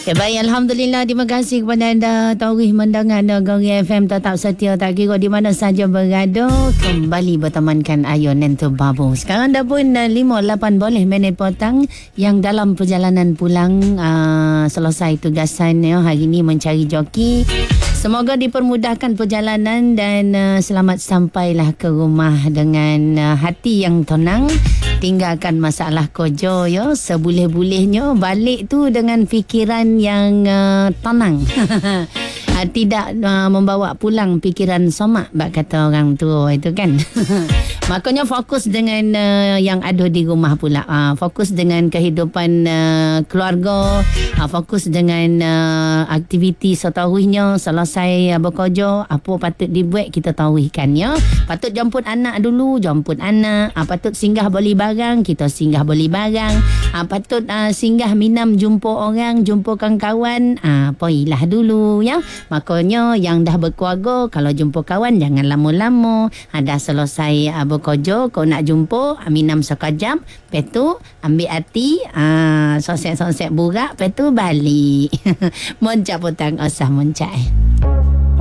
Ya, baik, Alhamdulillah. Terima kasih kepada anda Taurih mendengar Gori FM tetap setia, tak kira di mana saja berada. Kembali bertemankan Ayo Nento Babu. Sekarang dah pun 5-8 boleh minit petang. Yang dalam perjalanan pulang selesai tugasan hari ini mencari joki. Semoga dipermudahkan perjalanan dan selamat sampailah ke rumah dengan hati yang tenang. Tinggalkan masalah kojo ya, seboleh-bolehnya balik tu dengan fikiran yang tenang. Tidak membawa pulang fikiran somak, bak kata orang tua itu kan. Makanya fokus dengan yang ada di rumah pula. Fokus dengan kehidupan keluarga, fokus dengan aktiviti setahuinya. Selesai bekerja, apa patut dibuat kita tahuikan ya. Patut jemput anak dulu, jemput anak. Patut singgah beli barang, kita singgah beli barang. Patut singgah minam jumpa orang, jumpa kawan. Poilah dulu ya. Makanya yang dah berkeluarga, kalau jumpa kawan jangan lama-lama. Dah selesai bekerja, kau nak jumpa, minam sekejap, lepas tu ambil hati, sosek-sosek burak, lepas tu balik. Moncak petang, osah moncak.